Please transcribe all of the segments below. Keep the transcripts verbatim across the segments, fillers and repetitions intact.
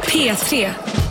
P tre.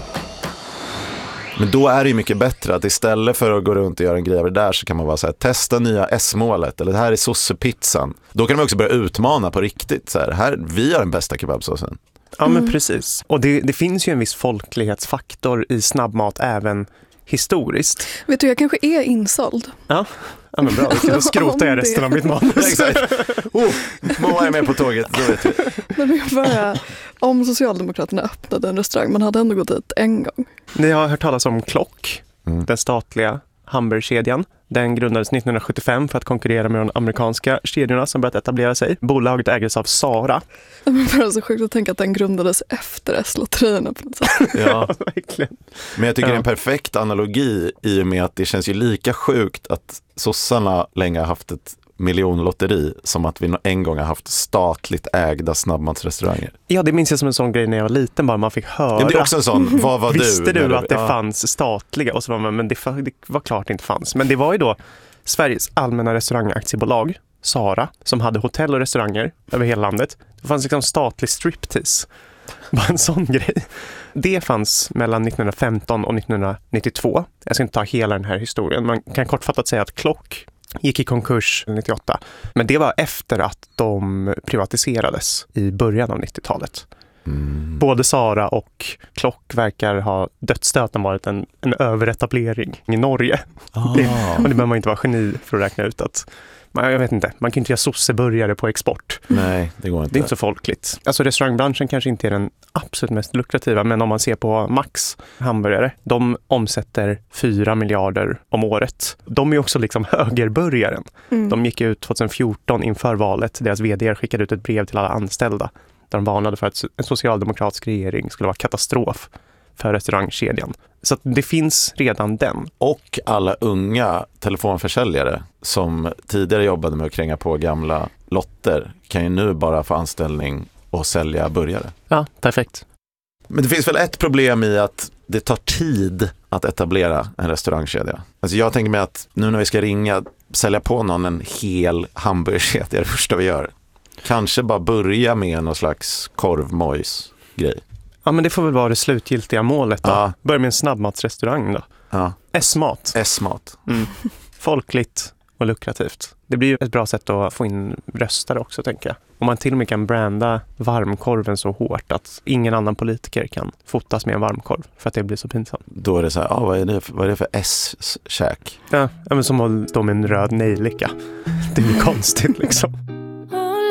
Men då är det ju mycket bättre att istället för att gå runt och göra en grej över det där så kan man vara så här, testa nya S-målet eller det här är sossepizzan. Då kan man också börja utmana på riktigt. Så här, här, vi har den bästa kebabsåsen. Ja, men precis. Och det, det finns ju en viss folklighetsfaktor i snabbmat även historiskt. Vet du, jag kanske är insåld. Ja, ja men bra. Då skrotar jag resten av mitt manus. oh, Moa är med på tåget, då vet vi. Men jag bara, om Socialdemokraterna öppnade en restaurang, man hade ändå gått dit en gång. Ni har hört talas om Klock, mm. den statliga hamburgerkedjan. Den grundades nittonhundrasjuttiofem för att konkurrera med de amerikanska kedjorna som börjat etablera sig. Bolaget ägdes av Sara. Men det är så sjukt att tänka att den grundades efter S-lotterierna på något sätt. Ja, verkligen. Men jag tycker ja. det är en perfekt analogi i och med att det känns ju lika sjukt att sossarna länge har haft ett miljonlotteri som att vi en gång har haft statligt ägda snabbmatsrestauranger. Ja, det minns jag som en sån grej när jag var liten, bara man fick höra. Ja, det är också en sån, vad var du? Visste du att det ja. fanns statliga? Och så var man, men det, det var klart det inte fanns. Men det var ju då Sveriges allmänna restaurangaktiebolag, Sara, som hade hotell och restauranger över hela landet. Det fanns liksom statlig striptease. Bara en sån grej. Det fanns mellan nittonhundrafemton och nittonhundranittiotvå. Jag ska inte ta hela den här historien. Man kan kortfattat säga att Klock gick i konkurs nittioåtta. Men det var efter att de privatiserades i början av nittiotalet. Mm. Både Sara och Klock verkar ha dödsstöten varit en, en överetablering i Norge. Ah. Det, och det behöver man inte vara geni för att räkna ut att man, jag vet inte, man kan inte göra sosseburgare på export. Nej, det går inte. Det är inte så folkligt. Alltså restaurangbranschen kanske inte är den absolut mest lukrativa, men om man ser på Max hamburgare, de omsätter fyra miljarder om året. De är ju också liksom högerbörjaren. Mm. De gick ut tjugohundrafjorton inför valet. Deras vd skickade ut ett brev till alla anställda där de varnade för att en socialdemokratisk regering skulle vara katastrof för restaurangkedjan. Så att det finns redan den. Och alla unga telefonförsäljare som tidigare jobbade med att kränga på gamla lotter kan ju nu bara få anställning och sälja burgare. Ja, perfekt. Men det finns väl ett problem i att det tar tid att etablera en restaurangkedja. Alltså jag tänker mig att nu när vi ska ringa, sälja på någon en hel hamburgerkedja, det är det första vi gör. Kanske bara börja med någon slags korvmojs-grej. Ja, men det får väl vara det slutgiltiga målet då. Ja. Börja med en snabbmatsrestaurang då. Ja. S-mat. S-mat. Mm. Folkligt och lukrativt. Det blir ju ett bra sätt att få in röstare också, tänker jag. Om man till och med kan branda varmkorven så hårt att ingen annan politiker kan fotas med en varmkorv för att det blir så pinsamt. Då är det så här, ah, vad är det för, vad är det för S-käk? Ja, men som att stå med en röd nejlika. Det är ju konstigt liksom.